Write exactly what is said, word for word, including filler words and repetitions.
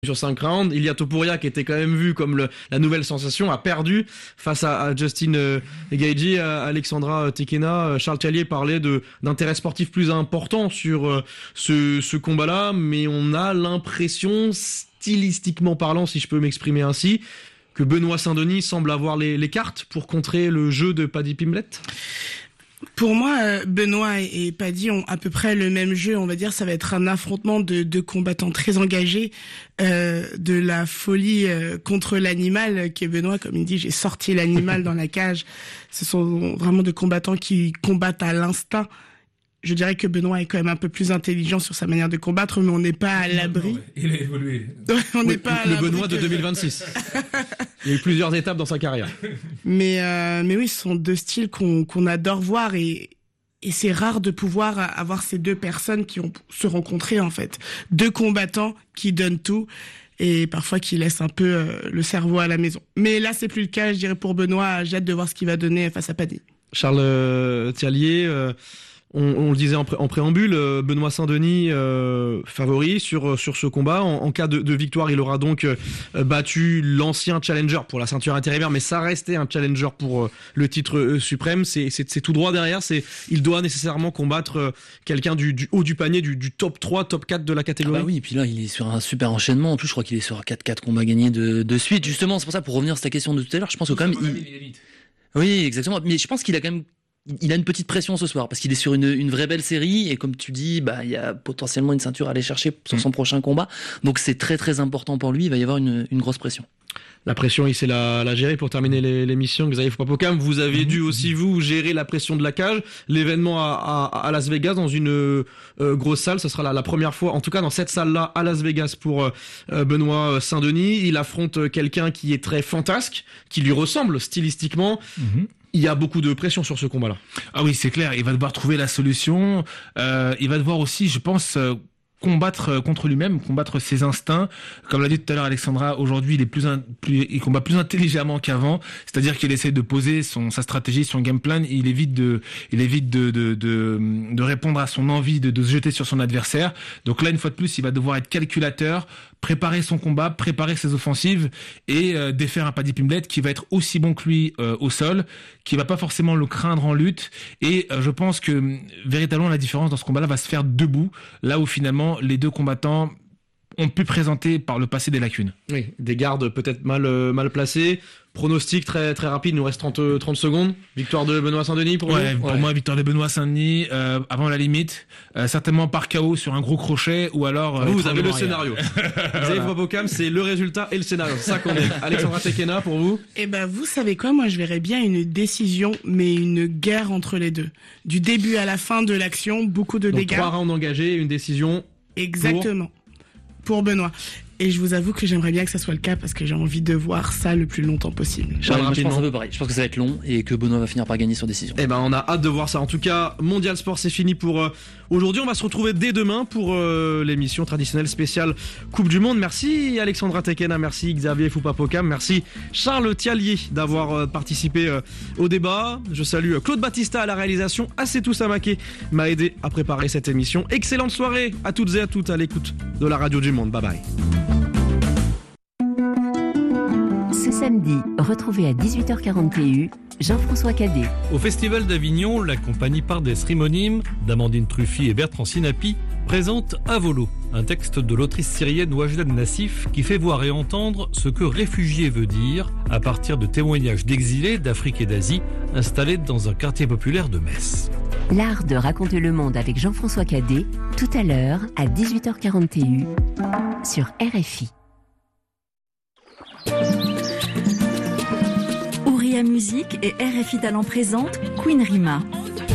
sur cinq rounds. Ilia Topuria, qui était quand même vu comme le, la nouvelle sensation, a perdu face à, à Justin euh, Gaethje, à Alexandra Tekena. Charles Tellier parlait de d'intérêt sportif plus important sur euh, ce, ce combat-là, mais on a l'impression, stylistiquement parlant, si je peux m'exprimer ainsi, que Benoît Saint-Denis semble avoir les, les cartes pour contrer le jeu de Paddy Pimblett. Pour moi, Benoît et Paddy ont à peu près le même jeu. On va dire, ça va être un affrontement de deux combattants très engagés, euh, de la folie euh, contre l'animal, qui est Benoît. Comme il dit, j'ai sorti l'animal dans la cage. Ce sont vraiment deux combattants qui combattent à l'instinct. Je dirais que Benoît est quand même un peu plus intelligent sur sa manière de combattre, mais on n'est pas à l'abri. Non, non, il a évolué. on n'est oui, pas à le l'abri Benoît que... de deux mille vingt-six. Il y a eu plusieurs étapes dans sa carrière. Mais euh, mais oui, ce sont deux styles qu'on qu'on adore voir et et c'est rare de pouvoir avoir ces deux personnes qui ont se rencontrer en fait, deux combattants qui donnent tout et parfois qui laissent un peu euh, le cerveau à la maison. Mais là, c'est plus le cas, je dirais pour Benoît. J'ai hâte de voir ce qu'il va donner face à Paddy. Charles euh, Tellier. Euh... On, on le disait en, pré- en préambule, euh, Benoît Saint-Denis euh, favori sur sur ce combat. En, en cas de, de victoire, il aura donc euh, battu l'ancien challenger pour la ceinture intérimaire, mais ça restait un challenger pour euh, le titre euh, suprême. C'est, c'est, c'est tout droit derrière. C'est, il doit nécessairement combattre euh, quelqu'un du, du haut du panier, du, du top trois, top quatre de la catégorie. Ah bah oui, et puis là, il est sur un super enchaînement. En plus, je crois qu'il est sur quatre quatre combats gagnés de, de suite. Justement, c'est pour ça, pour revenir sur ta question de tout à l'heure, je pense que quand même... Il... Oui, exactement. Mais je pense qu'il a quand même... Il a une petite pression ce soir parce qu'il est sur une, une vraie belle série et comme tu dis, bah il y a potentiellement une ceinture à aller chercher sur son mmh. prochain combat. Donc c'est très très important pour lui. Il va y avoir une, une grosse pression. La pression, il sait la, la gérer pour terminer les, l'émission. Xavier Foupapokam, vous avez mmh. dû aussi vous gérer la pression de la cage. L'événement à, à, à Las Vegas dans une euh, grosse salle, ce sera la, la première fois, en tout cas dans cette salle-là à Las Vegas pour euh, Benoît Saint-Denis. Il affronte quelqu'un qui est très fantasque, qui lui ressemble stylistiquement. Mmh. Il y a beaucoup de pression sur ce combat-là. Ah oui, c'est clair. Il va devoir trouver la solution. Euh, il va devoir aussi, je pense, euh, combattre contre lui-même, combattre ses instincts. Comme l'a dit tout à l'heure Alexandra, aujourd'hui, il est plus, un, plus il combat plus intelligemment qu'avant. C'est-à-dire qu'il essaie de poser son sa stratégie, son game plan. Il évite de, il évite de de de, de répondre à son envie de, de se jeter sur son adversaire. Donc là, une fois de plus, il va devoir être calculateur, préparer son combat, préparer ses offensives et euh, défaire un Paddy Pimblett qui va être aussi bon que lui euh, au sol, qui va pas forcément le craindre en lutte. Et euh, je pense que véritablement la différence dans ce combat-là va se faire debout, là où finalement les deux combattants ont pu présenter par le passé des lacunes. Oui, des gardes peut-être mal euh, mal placés. Pronostic très très rapide, il nous reste trente, trente secondes. Victoire de Benoît Saint-Denis pour ouais, vous pour ouais. moi, victoire de Benoît Saint-Denis euh, avant la limite, euh, certainement par K O sur un gros crochet ou alors... Euh, vous, vous avez le scénario. Xavier Foupapokam, c'est le résultat et le scénario. C'est ça qu'on est. Alexandra Tekena, pour vous? Eh ben, vous savez quoi? Moi, je verrais bien une décision, mais une guerre entre les deux. Du début à la fin de l'action, beaucoup de Donc, dégâts. Trois rounds engagés, une décision. Exactement. Pour, pour Benoît. Et je vous avoue que j'aimerais bien que ça soit le cas parce que j'ai envie de voir ça le plus longtemps possible. Ouais, moi, je pense un peu pareil. Je pense que ça va être long et que Benoît va finir par gagner sur décision. Eh ben, on a hâte de voir ça. En tout cas, Mondial Sport, c'est fini pour euh, aujourd'hui. On va se retrouver dès demain pour euh, l'émission traditionnelle spéciale Coupe du Monde. Merci Alexandra Tekena, merci Xavier Foupapokam, merci Charles Tellier d'avoir euh, participé euh, au débat. Je salue Claude Battista à la réalisation. Assetou Samaké m'a aidé à préparer cette émission. Excellente soirée à toutes et à toutes à l'écoute de la Radio du Monde. Bye bye. Ce samedi, retrouvez à dix-huit heures quarante T U Jean-François Cadet. Au Festival d'Avignon, la compagnie Pardes Rimonim d'Amandine Truffy et Bertrand Sinapi présente Avolo, un texte de l'autrice syrienne Wajda Nassif qui fait voir et entendre ce que réfugié veut dire à partir de témoignages d'exilés d'Afrique et d'Asie installés dans un quartier populaire de Metz. L'art de raconter le monde avec Jean-François Cadet, tout à l'heure à dix-huit heures quarante T U sur R F I. Ouria Musique et R F I Talent présente Queen Rima.